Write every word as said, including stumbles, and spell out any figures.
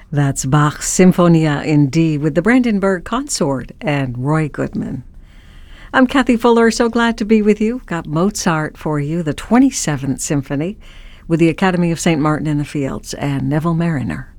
That's Bach's Symphonia in D with the Brandenburg Consort and Roy Goodman. I'm Kathy Fuller, so glad to be with you. Got Mozart for you, the twenty-seventh Symphony, with the Academy of Saint Martin in the Fields and Neville Marriner.